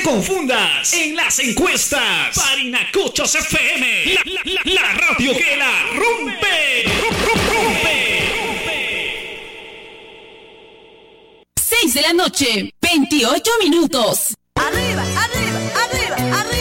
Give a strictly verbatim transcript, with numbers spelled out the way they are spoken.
confundas en las encuestas. Parinacochos F M, la, la, la, la radio que la rompe. Rompe. seis de la noche, veintiocho minutos. Arriba, arriba, arriba, arriba.